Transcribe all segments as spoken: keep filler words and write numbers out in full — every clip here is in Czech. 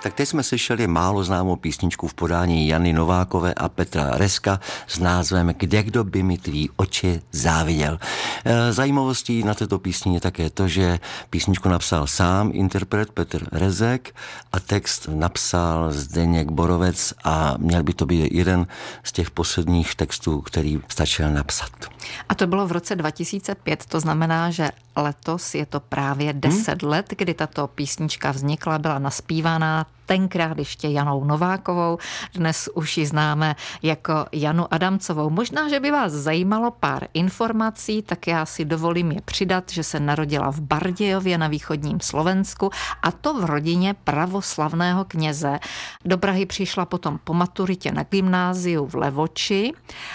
Tak teď jsme slyšeli málo známou písničku v podání Jany Novákové a Petra Rezka s názvem Kde kdo by mi tvý oči záviděl. Zajímavostí na této písni je také to, že písničku napsal sám interpret Petr Rezek a text napsal Zdeněk Borovec a měl by to být jeden z těch posledních textů, který stačil napsat. A to bylo v roce dva tisíce pět, to znamená, že letos je to právě deset hmm? let, kdy tato písnička vznikla, byla naspívaná tenkrát ještě Janou Novákovou, dnes už ji známe jako Janu Adamcovou. Možná, že by vás zajímalo pár informací, tak já si dovolím je přidat, že se narodila v Bardějově na východním Slovensku a to v rodině pravoslavného kněze. Do Prahy přišla potom po maturitě na gymnáziu v Levoči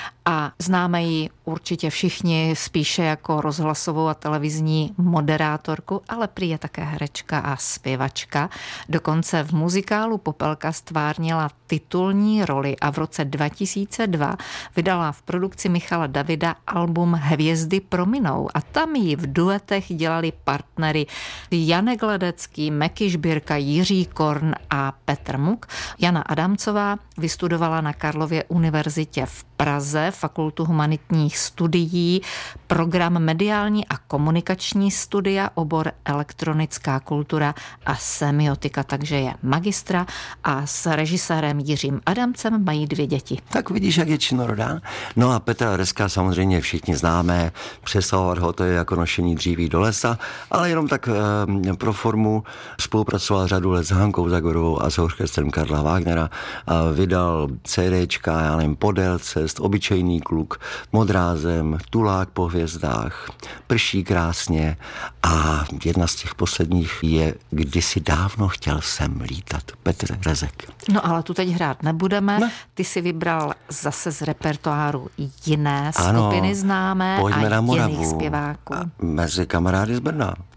a známe ji určitě všichni spíše jako rozhlasovou a televizní moderátorku, ale prý je také herečka a zpěvačka. Dokonce v muzikálu Popelka stvárnila titulní roli a v roce dva tisíce dva vydala v produkci Michala Davida album Hvězdy prominou a tam ji v duetech dělali partnery Janek Ledecký, Meky Žbírka, Jiří Korn a Petr Muk. Jana Adamcová vystudovala na Karlově univerzitě v Praze Fakultu humanitních studií, program mediální a komunikační studia, obor elektronická kultura a semiotika, takže je magistra a s režisérem Jiřím Adamcem mají dvě děti. Tak vidíš, jak je činorodá. No a Petra Rezka samozřejmě všichni známe, přesahovat ho to je jako nošení dříví do lesa, ale jenom tak e, pro formu spolupracoval řadu let s Hankou Zagorovou a s orchestrem Karla Wagnera a vydal CDčka, já nevím, Podél cest, Obyčejný kluk, Modrá zem, Tulák po hvězdách, Prší krásně a jedna z těch posledních je Kdysi dávno chtěl jsem lítat, Petr Rezek. No ale tu teď hrát nebudeme, ne. Ty si vybral zase z repertoáru jiné ano, skupiny známé a na jiných zpěváků. A mezi kamarády z Brna.